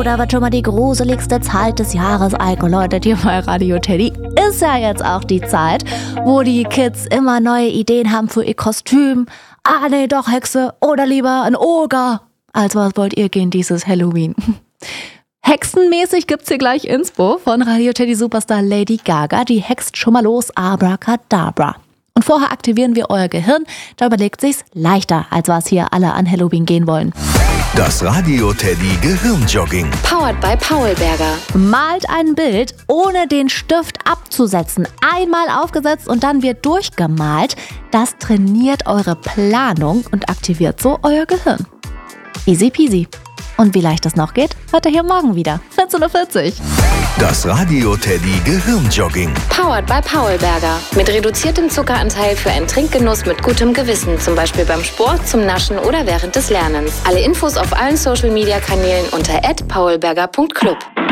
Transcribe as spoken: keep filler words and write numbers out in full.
Oh, da wird schon mal die gruseligste Zeit des Jahres eingeläutet hier bei Radio Teddy. Ist ja jetzt auch die Zeit, wo die Kids immer neue Ideen haben für ihr Kostüm. Ah, nee, doch Hexe oder lieber ein Oger. Also was wollt ihr gehen dieses Halloween? Hexenmäßig gibt's hier gleich Inspo von Radio Teddy Superstar Lady Gaga. Die hext schon mal los, Abracadabra. Und vorher aktivieren wir euer Gehirn. Da überlegt sich's leichter, als was hier alle an Halloween gehen wollen. Das Radio Teddy Gehirnjogging. Powered by Paulberger. Malt ein Bild, ohne den Stift abzusetzen. Einmal aufgesetzt und dann wird durchgemalt. Das trainiert eure Planung und aktiviert so euer Gehirn. Easy peasy. Und wie leicht das noch geht, hört ihr hier morgen wieder. vierzehn Uhr vierzig. Das Radio Teddy Gehirnjogging. Powered by Paulberger. Mit reduziertem Zuckeranteil für einen Trinkgenuss mit gutem Gewissen. Zum Beispiel beim Sport, zum Naschen oder während des Lernens. Alle Infos auf allen Social Media Kanälen unter at paulberger punkt club.